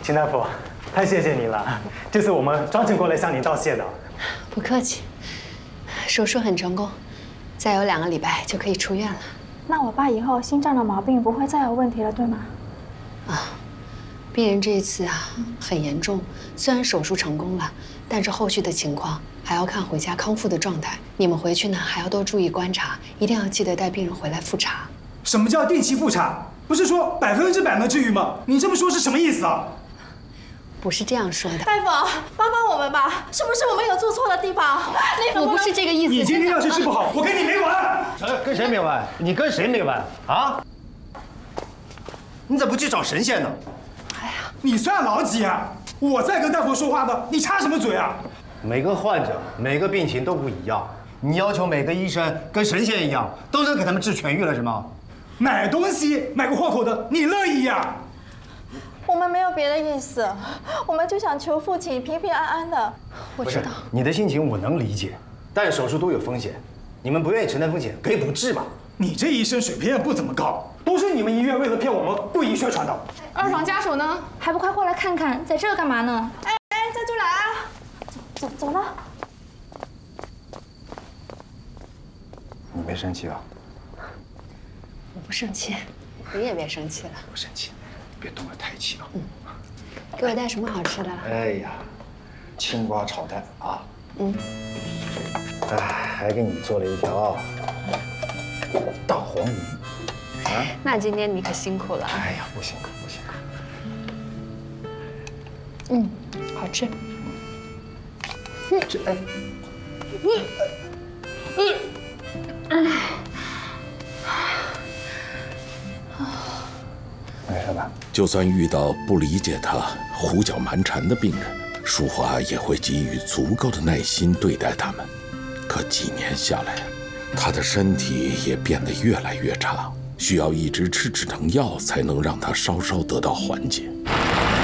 秦大夫，太谢谢你了，这次我们专程过来向您道谢的。 不客气，手术很成功，再有2个礼拜就可以出院了。 那我爸以后心脏的毛病不会再有问题了，对吗？ 啊，病人这一次啊很严重，虽然手术成功了，但是后续的情况还要看回家康复的状态。你们回去呢还要多注意观察，一定要记得带病人回来复查。 什么叫定期复查？不是说100%能治愈吗？你这么说是什么意思啊？ 不是这样说的。 大夫，帮帮我们吧，是不是我们有做错的地方？ 我不是这个意思。 你今天要是治不好，我跟你没完！ 跟谁没完？你跟谁没完啊？你怎么不去找神仙呢？ 哎呀，你算老几啊？我在跟大夫说话呢，你插什么嘴啊？ 每个患者、每个病情都不一样，你要求每个医生跟神仙一样，都能给他们治痊愈了是吗？ 买东西买个豁口的，你乐意呀？ 我们没有别的意思，我们就想求父亲平平安安的。 我知道你的心情我能理解，但手术都有风险，你们不愿意承担风险，可以不治嘛。 你这医生水平也不怎么高，都是你们医院为了骗我们故意宣传的。 二爽家属呢？ 还不快过来看看，在这干嘛呢？ 哎，这就来啊！ 走了。 你别生气啊。 我不生气，你也别生气了。 不生气，别动了胎气啊。 给我带什么好吃的？ 哎呀，青瓜炒蛋啊。哎，还给你做了一条大黄鱼。啊？ 那今天你可辛苦了。 哎呀，不辛苦不辛苦。 好吃。 这哎。没事吧？ 就算遇到不理解他、胡搅蛮缠的病人，淑华也会给予足够的耐心对待他们。可几年下来，他的身体也变得越来越差，需要一直吃止疼药才能让他稍稍得到缓解。